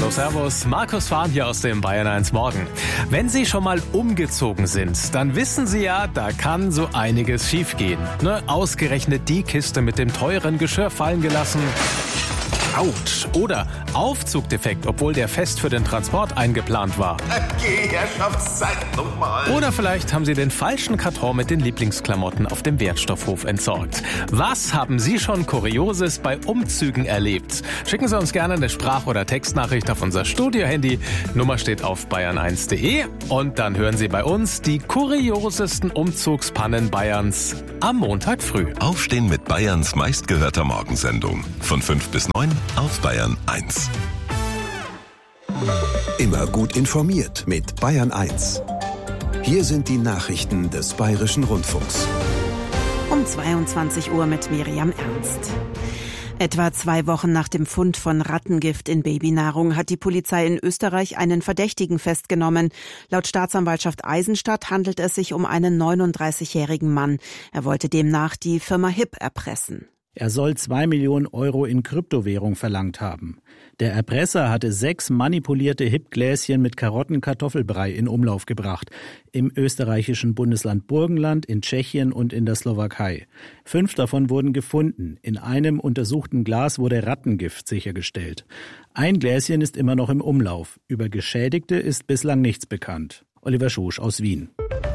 Hallo, servus. Markus Fahn hier aus dem Bayern 1 Morgen. Wenn Sie schon mal umgezogen sind, dann wissen Sie ja, da kann so einiges schiefgehen. Ausgerechnet die Kiste mit dem teuren Geschirr fallen gelassen. Autsch. Oder Aufzugdefekt, obwohl der fest für den Transport eingeplant war. Okay, Herrschaftszeit nochmal. Oder vielleicht haben Sie den falschen Karton mit den Lieblingsklamotten auf dem Wertstoffhof entsorgt. Was haben Sie schon Kurioses bei Umzügen erlebt? Schicken Sie uns gerne eine Sprach- oder Textnachricht auf unser Studio-Handy. Nummer steht auf bayern1.de. Und dann hören Sie bei uns die kuriosesten Umzugspannen Bayerns am Montag früh. Aufstehen mit Bayerns meistgehörter Morgensendung. Von 5 bis 9 auf Bayern 1. Immer gut informiert mit Bayern 1. Hier sind die Nachrichten des Bayerischen Rundfunks. Um 22 Uhr mit Miriam Ernst. Etwa 2 Wochen nach dem Fund von Rattengift in Babynahrung hat die Polizei in Österreich einen Verdächtigen festgenommen. Laut Staatsanwaltschaft Eisenstadt handelt es sich um einen 39-jährigen Mann. Er wollte demnach die Firma HIP erpressen. Er soll 2 Millionen Euro in Kryptowährung verlangt haben. Der Erpresser hatte 6 manipulierte HIP-Gläschen mit Karottenkartoffelbrei in Umlauf gebracht. Im österreichischen Bundesland Burgenland, in Tschechien und in der Slowakei. 5 davon wurden gefunden. In einem untersuchten Glas wurde Rattengift sichergestellt. Ein Gläschen ist immer noch im Umlauf. Über Geschädigte ist bislang nichts bekannt. Oliver Schosch aus Wien.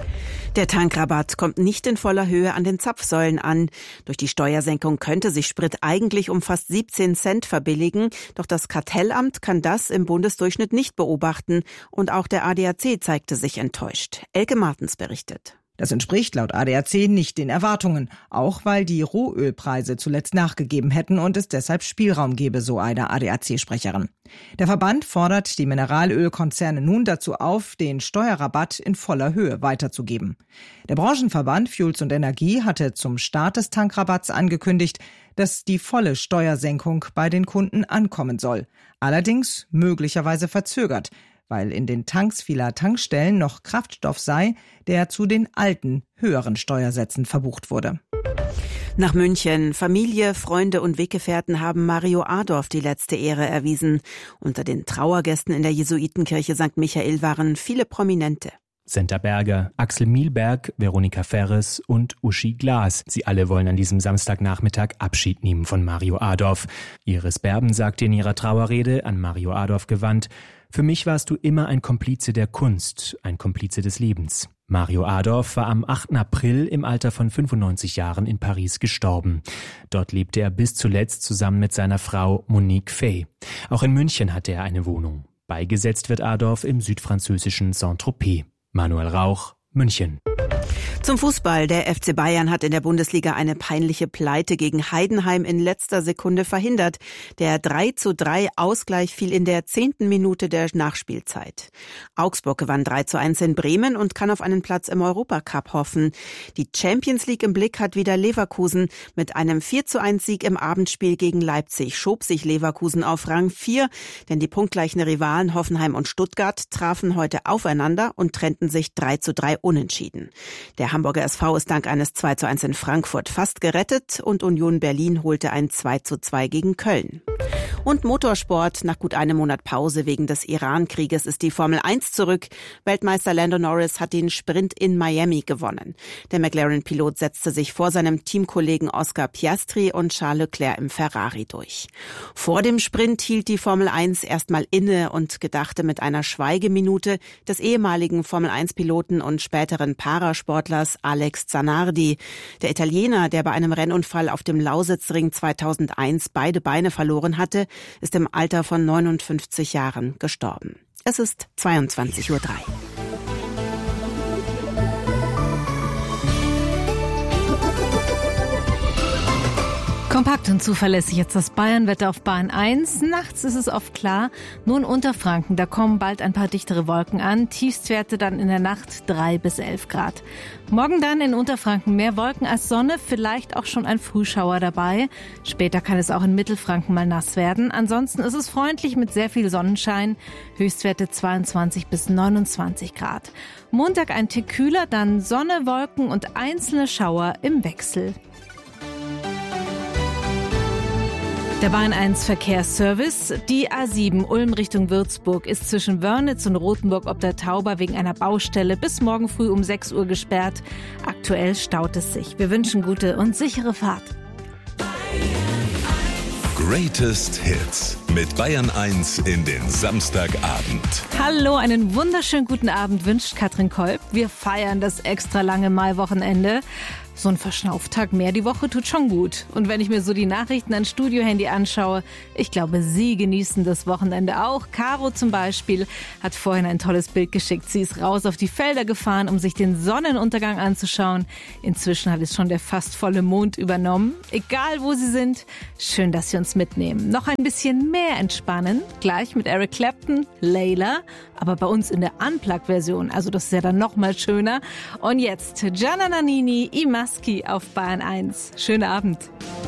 Der Tankrabatt kommt nicht in voller Höhe an den Zapfsäulen an. Durch die Steuersenkung könnte sich Sprit eigentlich um fast 17 Cent verbilligen. Doch das Kartellamt kann das im Bundesdurchschnitt nicht beobachten. Und auch der ADAC zeigte sich enttäuscht. Elke Martens berichtet. Das entspricht laut ADAC nicht den Erwartungen, auch weil die Rohölpreise zuletzt nachgegeben hätten und es deshalb Spielraum gebe, so eine ADAC-Sprecherin. Der Verband fordert die Mineralölkonzerne nun dazu auf, den Steuerrabatt in voller Höhe weiterzugeben. Der Branchenverband Fuels und Energie hatte zum Start des Tankrabatts angekündigt, dass die volle Steuersenkung bei den Kunden ankommen soll. Allerdings möglicherweise verzögert, weil in den Tanks vieler Tankstellen noch Kraftstoff sei, der zu den alten, höheren Steuersätzen verbucht wurde. Nach München. Familie, Freunde und Weggefährten haben Mario Adorf die letzte Ehre erwiesen. Unter den Trauergästen in der Jesuitenkirche St. Michael waren viele Prominente. Senta Berger, Axel Mielberg, Veronika Ferres und Uschi Glas. Sie alle wollen an diesem Samstagnachmittag Abschied nehmen von Mario Adorf. Iris Berben sagte in ihrer Trauerrede, an Mario Adorf gewandt: Für mich warst du immer ein Komplize der Kunst, ein Komplize des Lebens. Mario Adorf war am 8. April im Alter von 95 Jahren in Paris gestorben. Dort lebte er bis zuletzt zusammen mit seiner Frau Monique Fay. Auch in München hatte er eine Wohnung. Beigesetzt wird Adorf im südfranzösischen Saint-Tropez. Manuel Rauch, München. Zum Fußball. Der FC Bayern hat in der Bundesliga eine peinliche Pleite gegen Heidenheim in letzter Sekunde verhindert. Der 3:3 Ausgleich fiel in der 10. Minute der Nachspielzeit. Augsburg gewann 3:1 in Bremen und kann auf einen Platz im Europacup hoffen. Die Champions League im Blick hat wieder Leverkusen. Mit einem 4:1 Sieg im Abendspiel gegen Leipzig schob sich Leverkusen auf Rang 4, denn die punktgleichen Rivalen Hoffenheim und Stuttgart trafen heute aufeinander und trennten sich 3:3 unentschieden. Der Hamburger SV ist dank eines 2:1 in Frankfurt fast gerettet und Union Berlin holte ein 2:2 gegen Köln. Und Motorsport. Nach gut einem Monat Pause wegen des Iran-Krieges ist die Formel 1 zurück. Weltmeister Lando Norris hat den Sprint in Miami gewonnen. Der McLaren-Pilot setzte sich vor seinem Teamkollegen Oscar Piastri und Charles Leclerc im Ferrari durch. Vor dem Sprint hielt die Formel 1 erstmal inne und gedachte mit einer Schweigeminute des ehemaligen Formel 1-Piloten und späteren Parasportlers Alex Zanardi. Der Italiener, der bei einem Rennunfall auf dem Lausitzring 2001 beide Beine verloren hatte, ist im Alter von 59 Jahren gestorben. Es ist 22:03 Uhr. Kompakt und zuverlässig jetzt das Bayernwetter auf Bayern 1. Nachts ist es oft klar. Nur in Unterfranken, da kommen bald ein paar dichtere Wolken an. Tiefstwerte dann in der Nacht 3 bis 11 Grad. Morgen dann in Unterfranken mehr Wolken als Sonne, vielleicht auch schon ein Frühschauer dabei. Später kann es auch in Mittelfranken mal nass werden. Ansonsten ist es freundlich mit sehr viel Sonnenschein. Höchstwerte 22 bis 29 Grad. Montag ein Tick kühler, dann Sonne, Wolken und einzelne Schauer im Wechsel. Der Bayern 1 Verkehrsservice. Die A7 Ulm Richtung Würzburg ist zwischen Wörnitz und Rothenburg ob der Tauber wegen einer Baustelle bis morgen früh um 6 Uhr gesperrt. Aktuell staut es sich. Wir wünschen gute und sichere Fahrt. Greatest Hits mit Bayern 1 in den Samstagabend. Hallo, einen wunderschönen guten Abend wünscht Katrin Kolb. Wir feiern das extra lange Maiwochenende. So ein Verschnauftag mehr die Woche tut schon gut. Und wenn ich mir so die Nachrichten an Studiohandy anschaue, ich glaube, Sie genießen das Wochenende auch. Caro zum Beispiel hat vorhin ein tolles Bild geschickt. Sie ist raus auf die Felder gefahren, um sich den Sonnenuntergang anzuschauen. Inzwischen hat es schon der fast volle Mond übernommen. Egal wo Sie sind, schön, dass Sie uns mitnehmen. Noch ein bisschen mehr entspannen, gleich mit Eric Clapton, Layla, aber bei uns in der Unplugged-Version. Also das ist ja dann noch mal schöner. Und jetzt Gianna Nannini, Imaski auf Bayern 1. Schönen Abend.